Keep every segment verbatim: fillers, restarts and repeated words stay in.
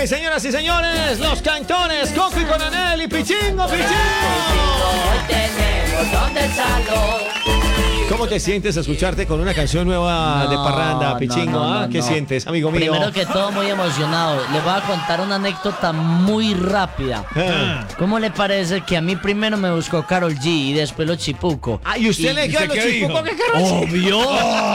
señoras y señores, los cantores Coco y Coronel y Pichingo, Pichingo. Hoy tenemos donde Chalo. ¿Cómo te sientes a escucharte con una canción nueva No, de parranda, Pichingo? no, no, ¿Ah? no, ¿Qué no. sientes, amigo mío? Primero que todo, muy emocionado. Les voy a contar una anécdota muy rápida. Ah. ¿Cómo le parece que a mí primero me buscó Karol G y después los Chipuco? Ah, ¿y usted le dio a los chipucos que Karol G? ¡Obvio!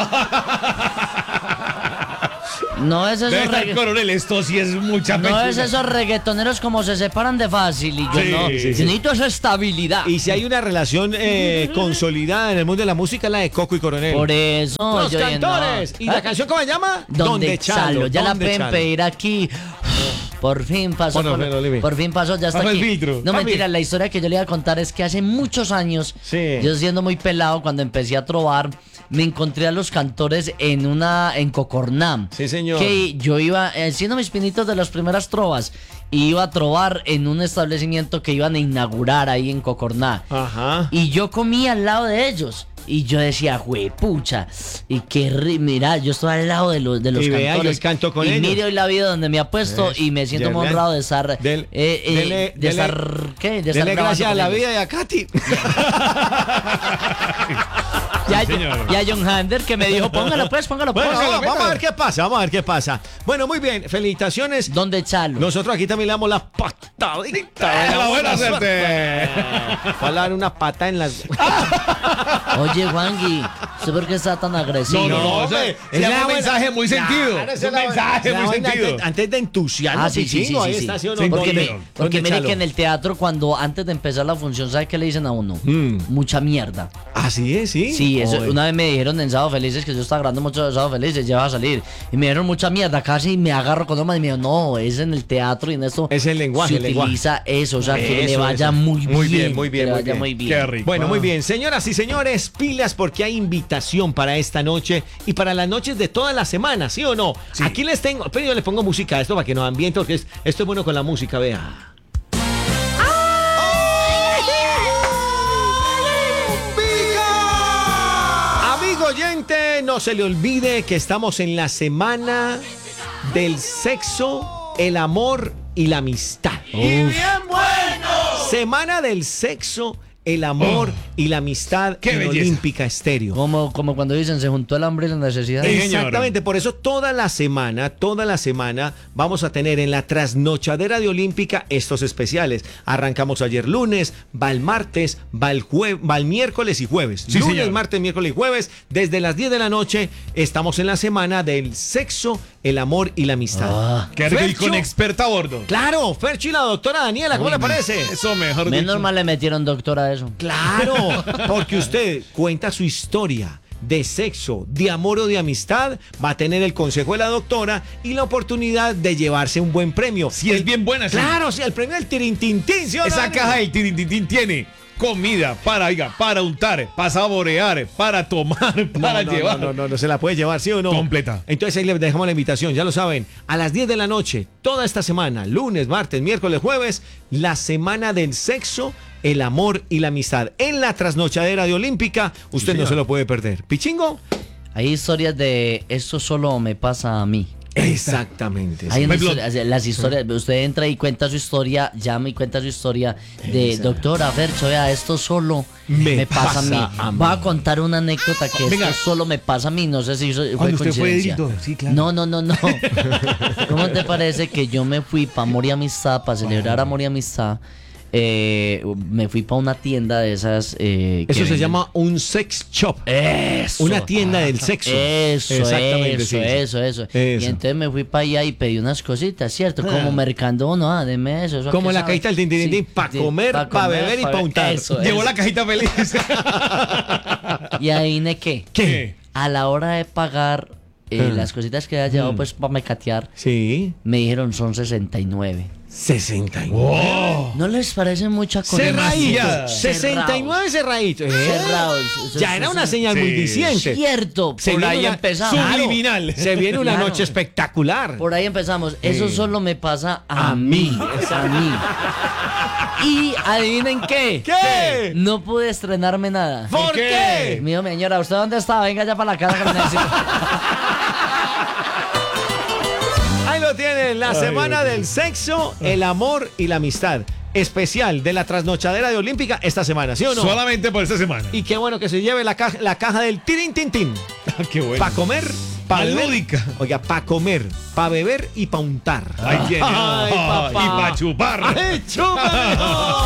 No es eso Debe estar, regga- Coronel, esto sí es mucha No es pechuga. esos reggaetoneros como se separan de fácil y yo Sí, no. sí, Yo sí. necesito esa estabilidad. Y si hay una relación eh, consolidada en el mundo de la música, la de Coco y Coronel. Por eso Los yo dije, no. cantores. ¿Y la Ah, canción cómo se llama? Donde Chalo, ya la ¿Dónde pueden Chalo? pedir aquí. Por fin pasó. Bueno, por, bueno, Olivi. por fin pasó, ya está Bajo el aquí. filtro. No Papi. mentira, la historia que yo le iba a contar es que hace muchos años, Sí. yo siendo muy pelado, cuando empecé a trovar, me encontré a los cantores en una en Cocornam. Sí, señor. Que yo iba eh, haciendo mis pinitos de las primeras trovas. Y iba a trovar en un establecimiento que iban a inaugurar ahí en Cocorná. Ajá. Y yo comía al lado de ellos. Y yo decía, juepucha, y qué ri- mira, yo estoy al lado de los, de los Y vea, cantores. yo canto con y ellos. mire hoy la vida donde me ha puesto Es, y me siento ya muy vean. honrado de estar. Del- eh, eh, dele- de dele- estar. ¿Qué? De estar Dele grabando gracias a con la ellos. vida y a Katy. Ya, señor. ya John Hander que me dijo, póngalo pues, póngalo pues. Bueno, Póngalo, vamos, vamos a métalo. ver qué pasa, vamos a ver qué pasa. Bueno, muy bien, felicitaciones. ¿Dónde Chalo? Nosotros aquí también le damos la patadita de La buena suerte. suerte. Para dar una pata en las... Oye, Wangui, ¿usted por qué está tan agresivo? No, no, no, hombre, eso es es la un buena- mensaje muy sentido. Claro, Es esa un la- mensaje la muy vaina sentido. Antes, antes de entusiasmo, Ah, sí, sí, sí, Pichingo, sí, ahí sí. está, ¿sí o no? Sí, Porque, ¿Dónde? me- ¿Dónde, porque mire Chalo? que en el teatro, cuando antes de empezar la función, ¿sabe qué le dicen a uno? Mm. Mucha mierda. Así es, sí. Sí, eso, Joder. una vez me dijeron en Sábado Felices que yo estaba grabando mucho de Sábado Felices, ya va a salir. Y me dijeron mucha mierda, casi me agarro con nomás y me dijo, no, es en el teatro y en esto Es el lenguaje, se el lenguaje. utiliza eso, o sea, que le Eso, vaya eso. muy bien. Muy bien, muy bien, que le muy vaya bien. muy bien. Qué rico. Bueno, muy Ah. bien. Señoras y señores, pilas porque hay invitación para esta noche y para las noches de toda la semana, ¿sí o no? Aquí les tengo, pero yo les pongo música a esto para que nos ambiente, porque es- esto es bueno con la música, vea. Amigo oyente, no se le olvide que estamos en la semana del sexo, el amor y la amistad. Semana del sexo, el amor y la amistad ¡Qué en belleza! Olímpica Estéreo. Como, como cuando dicen, se juntó el hambre y la necesidad. Sí, señor. Exactamente, por eso toda la semana, toda la semana vamos a tener en la trasnochadera de Olímpica estos especiales. Arrancamos ayer lunes, va el martes, va el, jue- va el miércoles y jueves. Sí, lunes, señor. martes, miércoles y jueves, desde las diez de la noche estamos en la semana del sexo, el amor y la amistad. Ah, Qué rico y Fercho. con experta a bordo. Claro, Fercho y la doctora Daniela, ¿cómo le parece? Eso mejor menos dicho. mal le metieron doctor a eso. Claro, porque usted cuenta su historia de sexo, de amor o de amistad, va a tener el consejo de la doctora y la oportunidad de llevarse un buen premio. Si es bien buena, sí. Claro, sí, el premio del tirintintín, ¿sí o no, Esa Dani? caja del tirintitín tiene comida para, oiga, para untar, para saborear, para tomar, No, para no, llevar. No, no, no, no se la puede llevar, ¿sí o no? Completa. Entonces ahí les dejamos la invitación, ya lo saben. A las diez de la noche, toda esta semana, lunes, martes, miércoles, jueves, la semana del sexo, el amor y la amistad. En la trasnochadera de Olímpica, usted no señor. se lo puede perder. ¿Pichingo? Hay historias de esto solo me pasa a mí. Exactamente. Hay una Por ejemplo, historia- las historias, usted entra y cuenta su historia, llama y cuenta su historia de Esa. doctora Fercho, vea, esto solo Me me, pasa, a mí. pasa a mí. Voy a contar una anécdota que Venga. esto solo me pasa a mí, no sé si eso fue Cuando usted fue coincidencia. editor, sí, claro. No, no, no, no. ¿Cómo te parece que yo me fui para Amor y Amistad, para celebrar Amor y Amistad? Eh, me fui para una tienda de esas. eh, que Eso se venden- llama un sex shop. Eso. Una tienda del sexo. Eso, Exactamente, eso, sí, sí. eso, eso, Eso. Y entonces me fui para allá y pedí unas cositas, ¿cierto? Como mercando, no, ah, deme eso. eso Como que la sabe. cajita del tintirintín, Sí, pa' sí, comer, pa' pa' comer, beber y pa' pa' untar. Eso, Llevó eso. la cajita feliz. Y adivine qué. ¿Qué? A la hora de pagar eh, Ah. las cositas que había llevado pues para mecatear, Sí. me dijeron son sesenta y nueve. sesenta y nueve. ¿No les parece mucha cosa? Cerradilla. sesenta y nueve cerraditos. ¿eh? Cerrados. Ya era una señal muy Sí. diciente. Cierto, Se por viene ahí una- empezamos. Claro, Subliminal. Se viene una Claro. noche espectacular. Por ahí empezamos. Eso solo me pasa a, A mí. mí. A mí. Y adivinen qué. ¿Qué? No pude estrenarme nada. ¿Por qué? qué? Mío, señora, ¿usted dónde está? Venga ya para la casa que me necesito. Ahí lo tienen, la Ay, semana Dios. del sexo, el amor y la amistad. Especial de la trasnochadera de Olímpica esta semana, ¿sí o no? Solamente por esta semana. Y qué bueno que se lleve la caja, la caja del tirin tin tin. Ah, qué bueno. Para comer, para Más beber. lúdica. Oiga, para comer, para beber y para untar. Ay, bien. Ay, papá. Y para chupar. ¡Ay, chúpame!